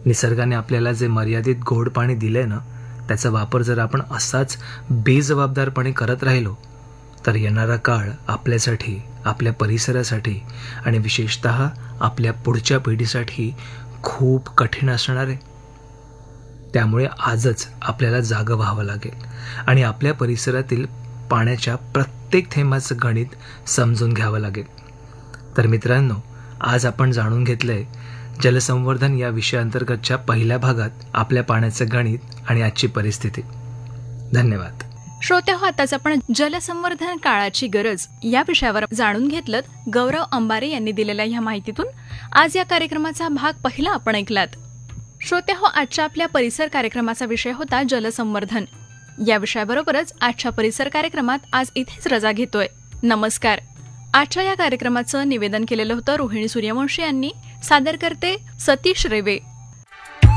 निसर्गाने आपल्याला जे मर्यादित गोड पाणी दिलंय ना, त्याचा वापर जर आपण असाच बेजबाबदारपणे करत राहिलो तर येणारा काळ आपल्यासाठी, आपल्या परिसरासाठी आणि विशेषतः आपल्या पुढच्या पिढीसाठी खूप कठीण असणार आहे. त्यामुळे आजच आपल्याला जागं व्हावं लागेल आणि आपल्या परिसरातील पाण्याच्या प्रत्येक थेंबाचं गणित समजून घ्यावं लागेल. तर मित्रांनो, आज आपण जाणून घेतलंय जलसंवर्धन या विषयाअंतर्गतच्या पहिल्या भागात आपल्या पाण्याचं गणित आणि आजची परिस्थिती. धन्यवाद. श्रोत्याहो, आताच आपण जलसंवर्धन काळाची गरज या विषयावर जाणून घेतलं. गौरव अंबारे यांनी दिलेल्या ह्या माहितीतून आज या कार्यक्रमाचा भाग पहिला आपण ऐकलात. श्रोत्याहो, आजच्या आपल्या परिसर कार्यक्रमाचा विषय होता जलसंवर्धन. या विषयाबरोबरच आजच्या परिसर कार्यक्रमात आज इथेच रजा घेतोय. नमस्कार. आजच्या या कार्यक्रमाचं निवेदन केलेलं होतं रोहिणी सूर्यवंशी यांनी. सादर करते सतीश रेवे.